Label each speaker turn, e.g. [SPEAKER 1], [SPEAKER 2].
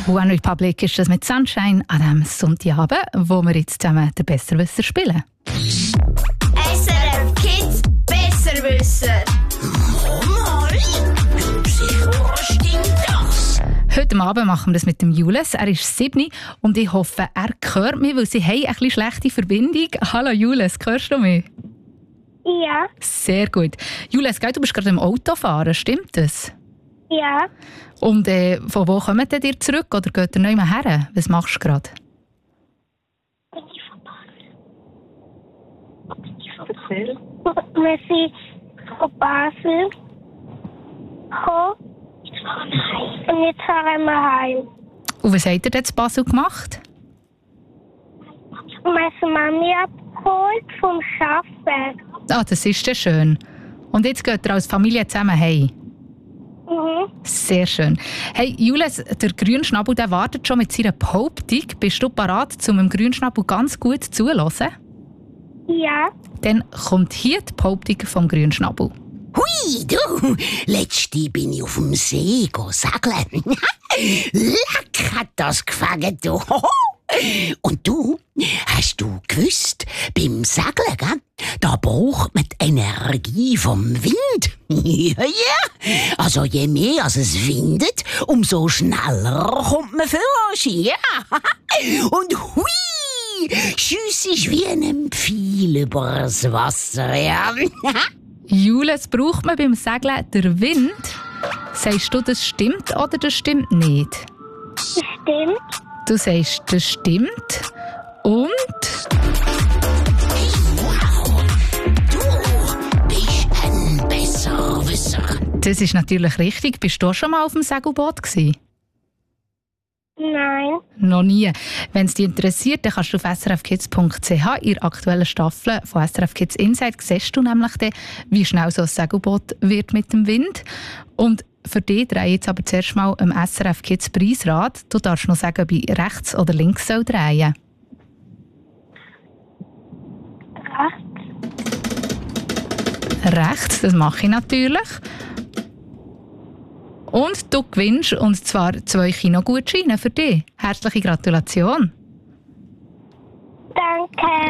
[SPEAKER 1] One Republic ist das mit Sunshine an diesem Sonntagabend, wo wir jetzt zusammen den Besserwisser spielen.
[SPEAKER 2] SRF Kids Besserwisser. Sicher stimmt das.
[SPEAKER 1] Heute Abend machen wir das mit dem Jules. Er ist 7 und ich hoffe, er hört mich, weil sie haben ein bisschen schlechte Verbindung. Hallo Jules, hörst du mich?
[SPEAKER 3] Ja.
[SPEAKER 1] Sehr gut. Jules, du bist gerade im Auto fahren, stimmt das?
[SPEAKER 3] Ja.
[SPEAKER 1] Und von wo kommt ihr zurück oder geht ihr nicht mehr her? Was machst du gerade?
[SPEAKER 3] Wir sind von Basel gekommen und jetzt fahren wir heim.
[SPEAKER 1] Und was habt ihr denn in Basel gemacht?
[SPEAKER 3] Wir haben Mami abgeholt vom Arbeiten.
[SPEAKER 1] Ah, das ist ja schön. Und jetzt geht ihr als Familie zusammen heim?
[SPEAKER 3] Mhm.
[SPEAKER 1] Sehr schön. Hey, Jules, der Grünschnabel der wartet schon mit seiner Behauptung. Bist du bereit, um dem Grünschnabel ganz gut zuzuhören?
[SPEAKER 3] Ja.
[SPEAKER 1] Dann kommt hier die Behauptung vom Grünschnabel.
[SPEAKER 4] Hui, du! Letzte bin ich auf dem See segeln. Leck hat das gefallen, du! Und du, hast du gewusst, beim Segeln, gell, da braucht man die Energie vom Wind. Ja. Also je mehr als es windet, umso schneller kommt man voran. Ja. Und hui, Schuss ist wie ein Pfeil übers Wasser. Ja.
[SPEAKER 1] Jules, braucht man beim Segeln den Wind? Sagst du, das stimmt oder das stimmt nicht?
[SPEAKER 3] Das stimmt.
[SPEAKER 1] Du sagst, das stimmt. Und?
[SPEAKER 4] Wow, du bist ein Besserwisser.
[SPEAKER 1] Das ist natürlich richtig. Bist du schon mal auf dem Segelboot gewesen?
[SPEAKER 3] Nein.
[SPEAKER 1] Noch nie. Wenn es dich interessiert, dann kannst du auf srfkids.ch in der aktuellen Staffel von SRF Kids Inside siehst du nämlich dann, wie schnell so ein Segelboot wird mit dem Wind. Und für dich drehe ich jetzt aber zuerst mal im SRF Kids Preisrad. Du darfst noch sagen, ob ich rechts oder links soll drehen. Rechts, das mache ich natürlich. Und du gewinnst, und zwar 2 Kinogutscheine für dich. Herzliche Gratulation.
[SPEAKER 3] Danke.